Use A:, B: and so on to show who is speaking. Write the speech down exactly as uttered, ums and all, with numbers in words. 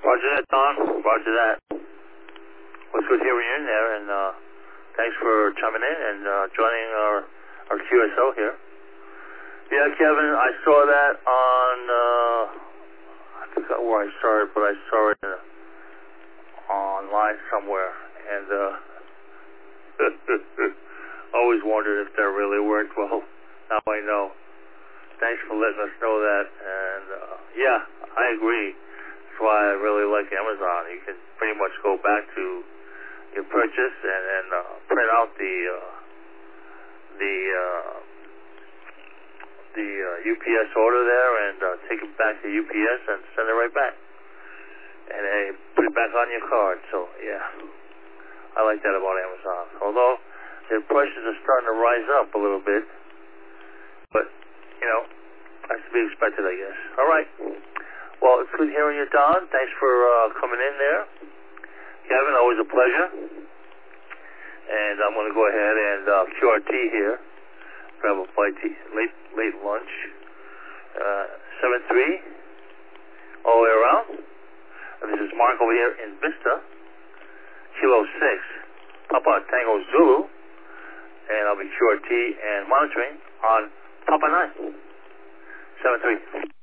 A: Roger that, Don. Roger that. Well, it's good hearing you in there, and uh, thanks for chiming in and uh, joining our, our Q S O here. Yeah, Kevin, I saw that on, uh, I forgot where I saw it, but I saw it uh, online somewhere, and uh, always wondered if that really worked. Well, now I know. Thanks for letting us know that, and uh, yeah, I agree. That's why I really like Amazon. You can pretty much go back to your purchase and, and uh, print out the uh, the uh, the uh, U P S order there and uh, take it back to U P S and send it right back, and uh, put it back on your card. So yeah, I like that about Amazon. Although their prices are starting to rise up a little bit, but you know, that's to be expected, I guess. All right. Well, it's good hearing you, Don. Thanks for uh, coming in there. Kevin, always a pleasure. And I'm going to go ahead and uh, Q R T here. Grab a bite to late, late lunch. Uh, seven three, all the way around. And this is Mark over here in Vista. Kilo six, Papa Tango Zulu. And I'll be Q R T and monitoring on Papa nine. seven three.